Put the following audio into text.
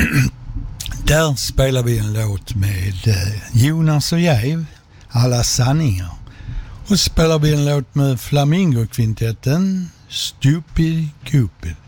Där spelar vi en låt med Jonas och Jäv, Alla sanningar. Och spelar vi en låt med Flamingo-kvintetten, Stupid Cupid.